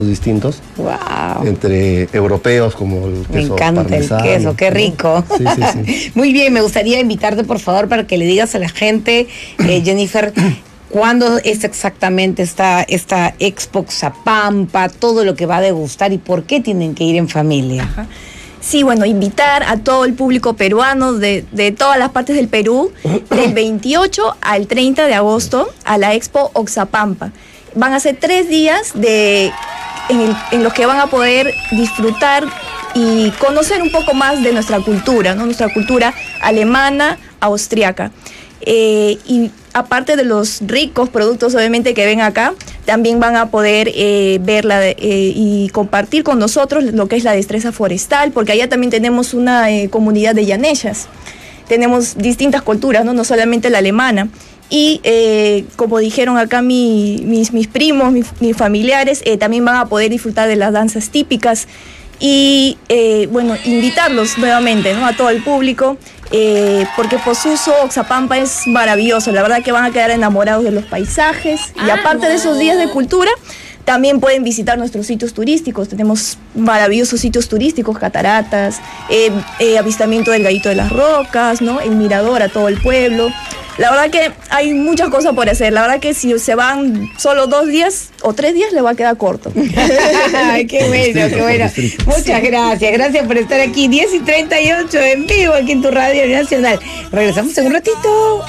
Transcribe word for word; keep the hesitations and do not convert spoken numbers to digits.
distintos. Wow. Entre europeos como el queso. Me encanta parmesano, el queso, qué rico. ¿No? Sí, sí, sí. Muy bien, me gustaría invitarte por favor para que le digas a la gente, eh, Jennifer, ¿cuándo es exactamente esta, esta Expo Oxapampa, todo lo que va a degustar y por qué tienen que ir en familia? Ajá. Sí, bueno, invitar a todo el público peruano de, de todas las partes del Perú del veintiocho al treinta de agosto a la Expo Oxapampa. Van a ser tres días de, en, el, en los que van a poder disfrutar y conocer un poco más de nuestra cultura, ¿no? Nuestra cultura alemana, austriaca. Eh, y aparte de los ricos productos obviamente que ven acá, también van a poder eh, verla eh, y compartir con nosotros lo que es la destreza forestal, porque allá también tenemos una eh, comunidad de llanellas. Tenemos distintas culturas, no, no solamente la alemana. Y eh, como dijeron acá mi, mis, mis primos, mis, mis familiares, eh, también van a poder disfrutar de las danzas típicas. Y eh, bueno, invitarlos nuevamente, ¿no?, a todo el público, eh, porque Posuso, Oxapampa es maravilloso. La verdad que van a quedar enamorados de los paisajes. Y Ah, aparte no. de esos días de cultura, también pueden visitar nuestros sitios turísticos. Tenemos maravillosos sitios turísticos, cataratas, eh, eh, avistamiento del Gallito de las Rocas, ¿no?, el mirador a todo el pueblo. La verdad que hay muchas cosas por hacer. La verdad que si se van solo dos días o tres días, le va a quedar corto. Ay, qué bueno, qué bueno. Muchas gracias, gracias por estar aquí. diez y treinta y ocho en vivo aquí en tu Radio Nacional. Regresamos en un ratito.